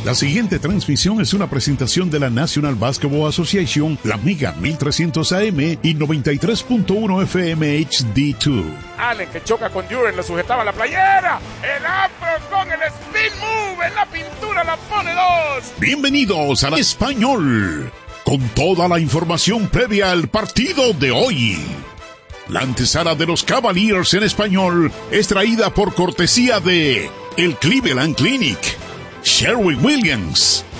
La siguiente transmisión es una presentación de la National Basketball Association, la Mega 1300 AM y 93.1 FM HD2. Allen que choca con Duren, le sujetaba la playera. El afro con el spin move en la pintura la pone 2. Bienvenidos a la Español, con toda la información previa al partido de hoy. La antesala de los Cavaliers en español es traída por cortesía de el Cleveland Clinic, Sherwin Williams,